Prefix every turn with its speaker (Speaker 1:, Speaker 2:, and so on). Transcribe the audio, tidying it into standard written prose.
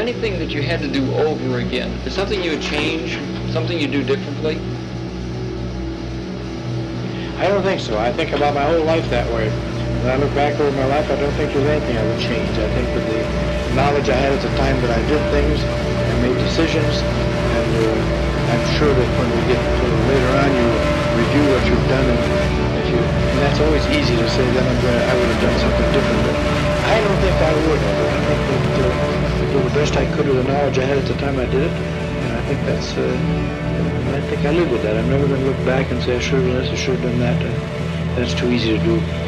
Speaker 1: anything that you had to do over again, is something you would change, something you do differently?
Speaker 2: I don't think so. I think about my whole life that way. When I look back over my life, I don't think there's anything I would change. I think with the knowledge I had at the time that I did things and made decisions, and I'm sure that when we get later on, you review what you've done, and that's always easy to say, then I would have done something different. But I don't think I would. I think that I did the best I could with the knowledge I had at the time I did it, and I think that's. I think I live with that. I'm never going to look back and say I should have done this, I should have done that. That's too easy to do.